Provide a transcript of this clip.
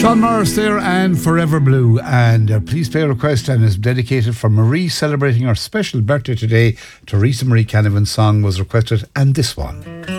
Sean Morris there and Forever Blue, and please play a request, and is dedicated for Marie celebrating her special birthday today. Teresa Marie Canavan's song was requested, and this one.